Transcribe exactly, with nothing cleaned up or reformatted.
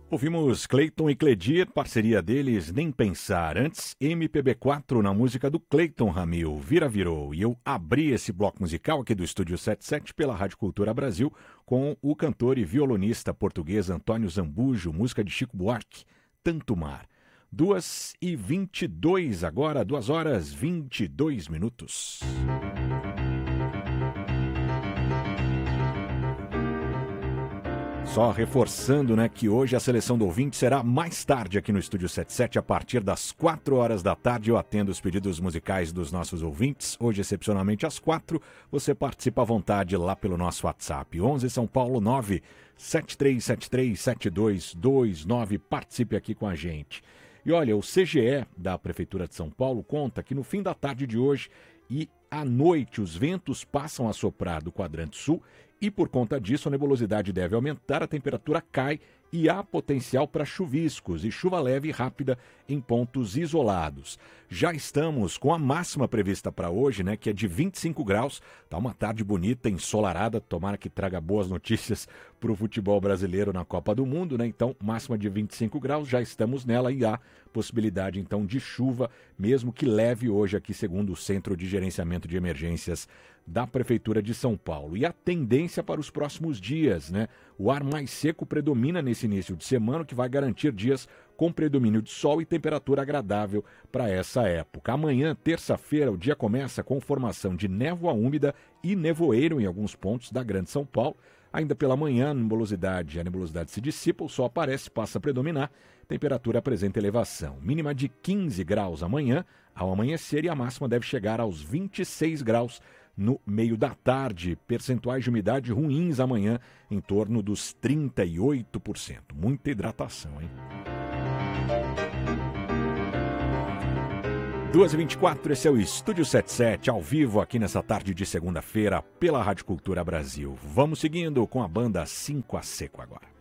Ouvimos Cleiton e Cledir, parceria deles, Nem Pensar. Antes, M P B quatro na música do Cleiton Ramil, Vira Virou. E eu abri esse bloco musical aqui do Estúdio setenta e sete pela Rádio Cultura Brasil com o cantor e violonista português Antônio Zambujo, música de Chico Buarque, Tanto Mar. duas e vinte e dois agora, duas horas e vinte e dois minutos. Só reforçando, né, que hoje a seleção do ouvinte será mais tarde aqui no Estúdio setenta e sete, a partir das quatro horas da tarde. Eu atendo os pedidos musicais dos nossos ouvintes. Hoje, excepcionalmente, às quatro. Você participa à vontade lá pelo nosso WhatsApp. onze São Paulo nove sete três sete três sete dois dois nove. Participe aqui com a gente. E olha, o C G E da Prefeitura de São Paulo conta que no fim da tarde de hoje e à noite os ventos passam a soprar do quadrante sul e, por conta disso, a nebulosidade deve aumentar, a temperatura cai e há potencial para chuviscos e chuva leve e rápida em pontos isolados. Já estamos com a máxima prevista para hoje, né, que é de vinte e cinco graus. Tá uma tarde bonita, ensolarada, tomara que traga boas notícias para o futebol brasileiro na Copa do Mundo, né? Então, máxima de vinte e cinco graus, já estamos nela e há possibilidade então de chuva, mesmo que leve hoje aqui, segundo o Centro de Gerenciamento de Emergências da Prefeitura de São Paulo. E a tendência para os próximos dias, né? O ar mais seco predomina nesse início de semana, o que vai garantir dias com predomínio de sol e temperatura agradável para essa época. Amanhã, terça-feira, o dia começa com formação de névoa úmida e nevoeiro em alguns pontos da Grande São Paulo. Ainda pela manhã, a nebulosidade, a nebulosidade se dissipa, o sol aparece, passa a predominar, temperatura apresenta elevação. Mínima de quinze graus amanhã, ao amanhecer, e a máxima deve chegar aos vinte e seis graus no meio da tarde. Percentuais de umidade ruins amanhã, em torno dos trinta e oito por cento. Muita hidratação, hein? duas e vinte e quatro, esse é o Estúdio setenta e sete, ao vivo aqui nessa tarde de segunda-feira, pela Rádio Cultura Brasil. Vamos seguindo com a banda cinco a Seco agora.